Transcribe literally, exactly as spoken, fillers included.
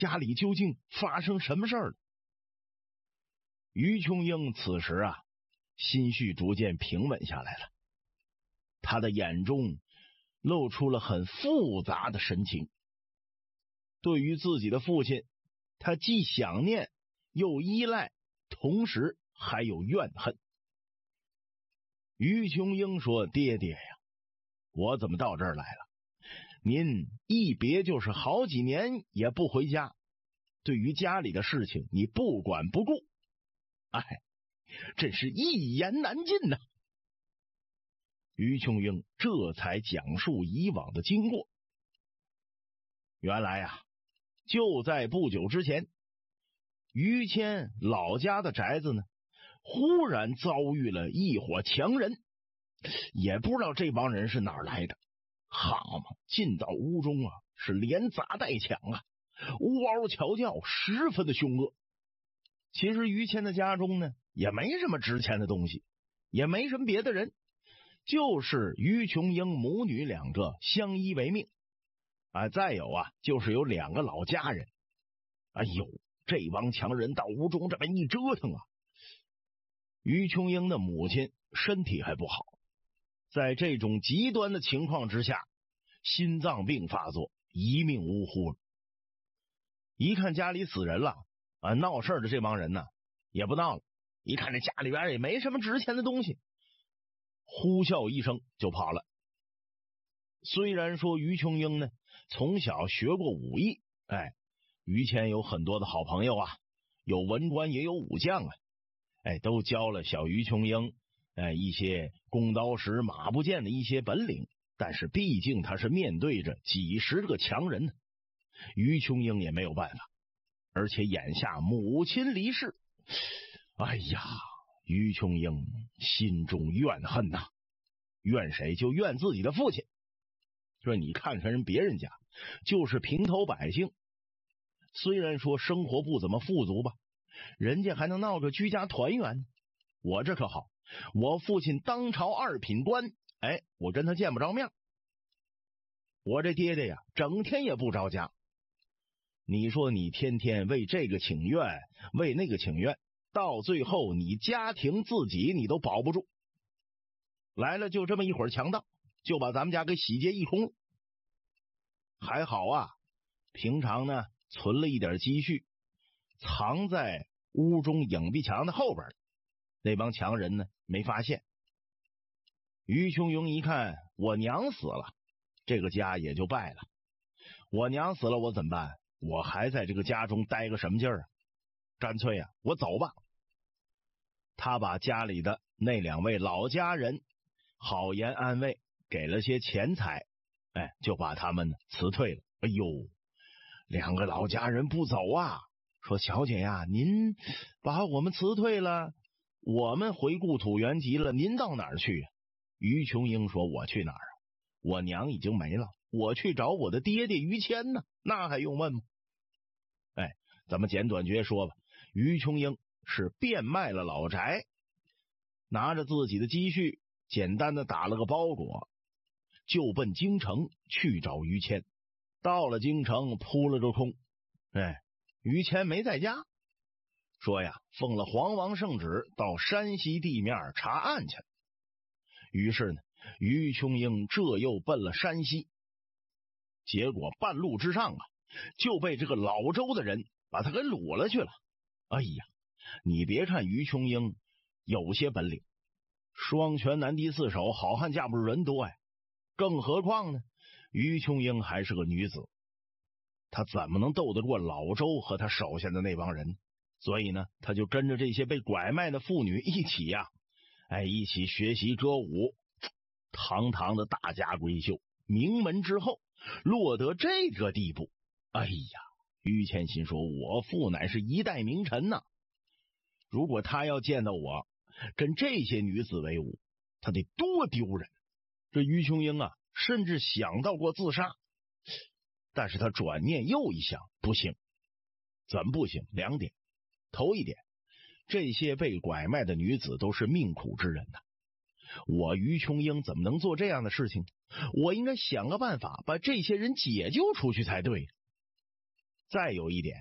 家里究竟发生什么事儿了？于琼英此时啊，心绪逐渐平稳下来了，他的眼中露出了很复杂的神情。对于自己的父亲，他既想念又依赖，同时还有怨恨。于琼英说：“爹爹呀，我怎么到这儿来了？您一别就是好几年也不回家，对于家里的事情你不管不顾，哎，真是一言难尽呐。”于琼英这才讲述以往的经过。原来啊，就在不久之前，于谦老家的宅子呢，忽然遭遇了一伙强人，也不知道这帮人是哪儿来的。好嘛，进到屋中啊，是连砸带抢啊，呜嗷嚎叫，十分的凶恶。其实于谦的家中呢，也没什么值钱的东西，也没什么别的人，就是于琼英母女两个相依为命啊。再有啊，就是有两个老家人。哎呦，这帮强人到屋中这么一折腾啊，于琼英的母亲身体还不好，在这种极端的情况之下，心脏病发作，一命呜呼了。一看家里死人了啊，闹事的这帮人呢也不闹了，一看这家里边也没什么值钱的东西，呼啸一声就跑了。虽然说于琼英呢从小学过武艺，哎，于谦有很多的好朋友啊，有文官也有武将啊，哎，都教了小于琼英哎一些弓刀石马步剑的一些本领，但是毕竟他是面对着几十个强人呢，于琼英也没有办法。而且眼下母亲离世，哎呀，于琼英心中怨恨呐、啊，怨谁就怨自己的父亲。说你看看人别人家就是平头百姓，虽然说生活不怎么富足吧，人家还能闹个居家团圆，我这可好，我父亲当朝二品官，哎，我跟他见不着面，我这爹爹呀整天也不着家。你说你天天为这个请愿，为那个请愿，到最后你家庭自己你都保不住，来了就这么一会儿强盗，就把咱们家给洗劫一空了。还好啊，平常呢存了一点积蓄，藏在屋中影壁墙的后边，那帮强人呢没发现。于琼英一看我娘死了，这个家也就败了。我娘死了我怎么办？我还在这个家中待个什么劲儿啊？干脆啊，我走吧。他把家里的那两位老家人好言安慰，给了些钱财，哎，就把他们辞退了。哎呦，两个老家人不走啊，说小姐呀，您把我们辞退了，我们回故土原籍了，您到哪儿去啊？于琼英说我去哪儿啊？我娘已经没了，我去找我的爹爹于谦呢，那还用问吗？哎，咱们简短绝说吧，于琼英是变卖了老宅，拿着自己的积蓄，简单的打了个包裹，就奔京城去找于谦。到了京城扑了个空，哎，于谦没在家，说呀，奉了皇王圣旨到山西地面查案去了。于是呢，于琼英这又奔了山西，结果半路之上啊，就被这个老周的人把他给掳了去了。哎呀，你别看于琼英有些本领，双拳难敌四手，好汉架不住人多呀，更何况呢，于琼英还是个女子，她怎么能斗得过老周和他手下的那帮人？所以呢，他就跟着这些被拐卖的妇女一起呀、啊，哎，一起学习歌舞，堂堂的大家闺秀，名门之后，落得这个地步。哎呀，于谦心说，我父乃是一代名臣呐、啊，如果他要见到我跟这些女子为伍，他得多丢人。这于琼英啊，甚至想到过自杀，但是他转念又一想，不行。怎么不行？两点。头一点，这些被拐卖的女子都是命苦之人呐、啊，我于琼英怎么能做这样的事情？我应该想个办法把这些人解救出去才对。 再有一点，